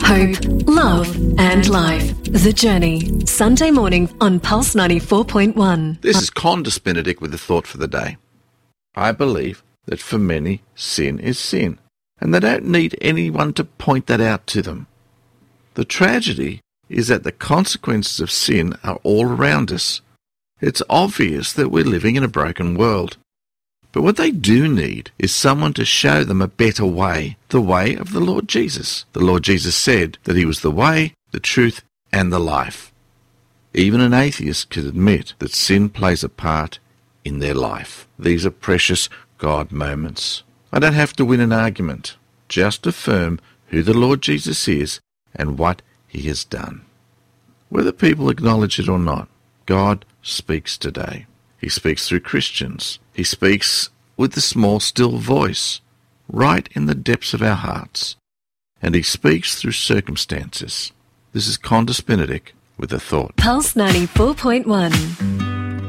hope, love and life. The Journey. Sunday morning on Pulse 94.1. This is Condis Benedict with the thought for the day. I believe that for many, sin is sin, and they don't need anyone to point that out to them. The tragedy is that the consequences of sin are all around us. It's obvious that we're living in a broken world. But what they do need is someone to show them a better way, the way of the Lord Jesus. The Lord Jesus said that he was the way, the truth, and the life. Even an atheist could admit that sin plays a part in their life. These are precious God moments. I don't have to win an argument, just affirm who the Lord Jesus is and what he has done. Whether people acknowledge it or not, God speaks today. He speaks through Christians. He speaks with the small, still voice, right in the depths of our hearts. And he speaks through circumstances. This is Condis Benedict with a thought. Pulse 94.1.